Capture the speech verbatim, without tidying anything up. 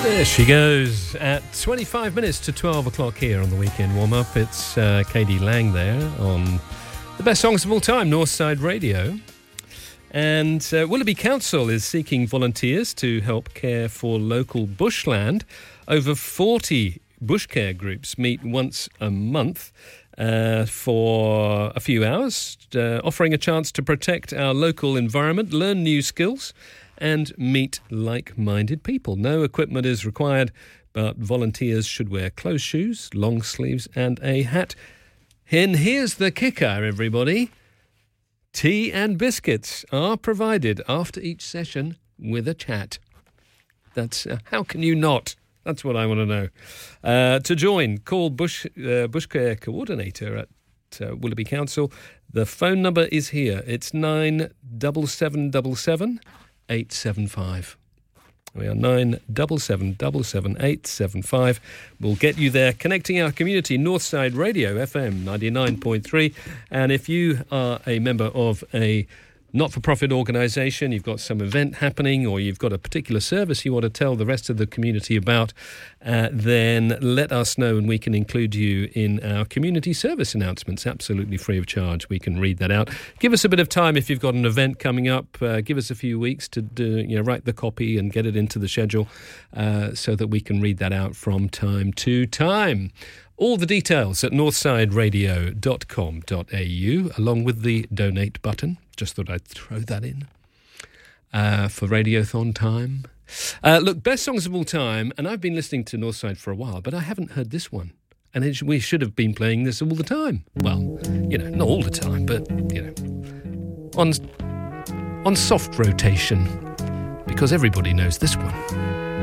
There she goes at twenty-five minutes to twelve o'clock here on the weekend warm-up. It's uh, Katie Lang there on the best songs of all time, Northside Radio. And uh, Willoughby Council is seeking volunteers to help care for local bushland. Over forty bush care groups meet once a month uh, for a few hours, uh, offering a chance to protect our local environment, learn new skills and meet like-minded people. No equipment is required, but volunteers should wear closed shoes, long sleeves and a hat. And here's the kicker, everybody. Tea and biscuits are provided after each session with a chat. That's uh, how can you not? That's what I want to know. Uh, to join, call Bush uh, Bushcare Coordinator at uh, Willoughby Council. The phone number is here. It's nine double seven double seven eight seven five. We are nine double seven double seven eight seven five. We'll get you there, connecting our community, Northside Radio, F M ninety-nine point three. And if you are a member of a not-for-profit organisation, you've got some event happening, or you've got a particular service you want to tell the rest of the community about, uh, then let us know and we can include you in our community service announcements, absolutely free of charge. We can read that out. Give us a bit of time if you've got an event coming up. Uh, give us a few weeks to do, you know, write the copy and get it into the schedule uh, so that we can read that out from time to time. All the details at northside radio dot com dot a u, along with the donate button. Just thought I'd throw that in uh, for Radiothon time. Uh, look, best songs of all time, and I've been listening to Northside for a while, but I haven't heard this one. And it, we should have been playing this all the time. Well, you know, not all the time, but, you know, on, on soft rotation, because everybody knows this one.